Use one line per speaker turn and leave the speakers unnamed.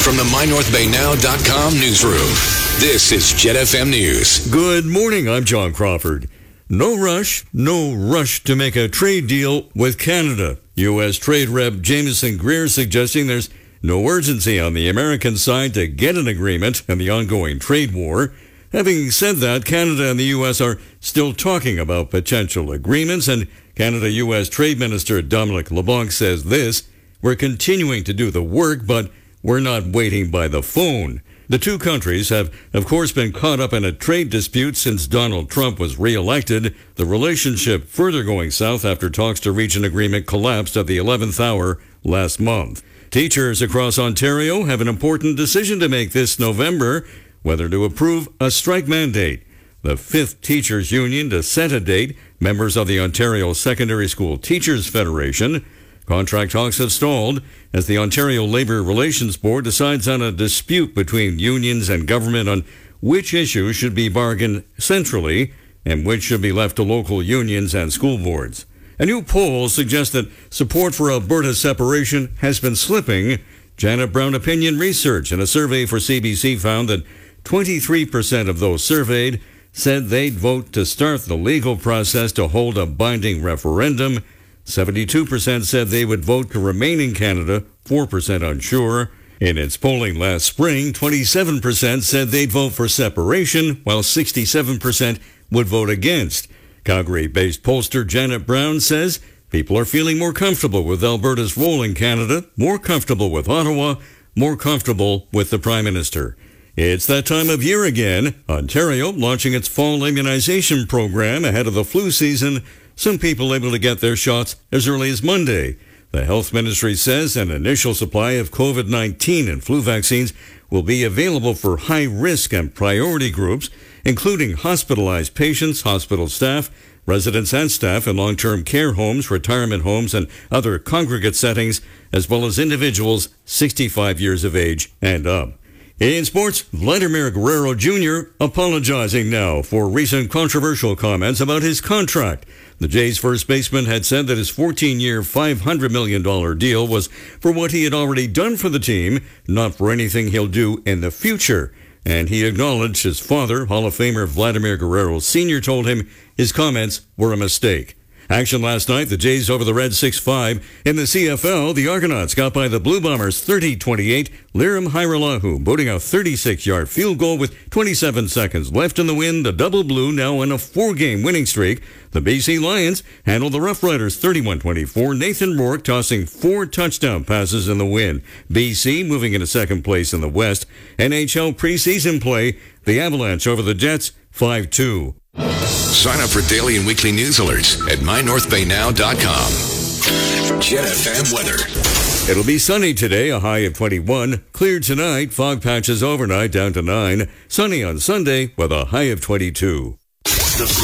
from the MyNorthBayNow.com newsroom, this is Jet FM News.
Good morning, I'm John Crawford. No rush to make a trade deal with Canada. U.S. Trade Rep Jameson Greer suggesting there's no urgency on the American side to get an agreement in the ongoing trade war. Having said that, Canada and the U.S. are still talking about potential agreements, and Canada-U.S. Trade Minister Dominic LeBlanc says this: "We're continuing to do the work, but we're not waiting by the phone." The two countries have, of course, been caught up in a trade dispute since Donald Trump was re-elected, the relationship further going south after talks to reach an agreement collapsed at the 11th hour last month. Teachers across Ontario have an important decision to make this November, whether to approve a strike mandate. The 5th Teachers Union to set a date, members of the Ontario Secondary School Teachers Federation. Contract talks have stalled as the Ontario Labour Relations Board decides on a dispute between unions and government on which issues should be bargained centrally and which should be left to local unions and school boards. A new poll suggests that support for Alberta's separation has been slipping. Janet Brown Opinion Research in a survey for CBC found that 23% of those surveyed said they'd vote to start the legal process to hold a binding referendum. 72% said they would vote to remain in Canada, 4% unsure. In its polling last spring, 27% said they'd vote for separation, while 67% would vote against. Calgary-based pollster Janet Brown says people are feeling more comfortable with Alberta's role in Canada, more comfortable with Ottawa, more comfortable with the Prime Minister. It's that time of year again. Ontario launching its fall immunization program ahead of the flu season. Some people able to get their shots as early as Monday. The Health Ministry says an initial supply of COVID-19 and flu vaccines will be available for high-risk and priority groups, including hospitalized patients, hospital staff, residents and staff in long-term care homes, retirement homes, and other congregate settings, as well as individuals 65 years of age and up. In sports, Vladimir Guerrero Jr. apologizing now for recent controversial comments about his contract. The Jays first baseman had said that his 14-year, $500 million deal was for what he had already done for the team, not for anything he'll do in the future. And he acknowledged his father, Hall of Famer Vladimir Guerrero Sr., told him his comments were a mistake. Action last night, the Jays over the Reds 6-5. In the CFL, the Argonauts got by the Blue Bombers 30-28. Lirim Hajrullahu booting a 36-yard field goal with 27 seconds left in the win. The Double Blue now on a 4-game winning streak. The BC Lions handled the Rough Riders 31-24. Nathan Rourke tossing 4 touchdown passes in the win. BC moving into second place in the West. NHL preseason play, the Avalanche over the Jets 5-2.
Sign up for daily and weekly news alerts at MyNorthBayNow.com. Jet FM weather.
It'll be sunny today, a high of 21. Clear tonight, fog patches overnight down to 9. Sunny on Sunday with a high of 22.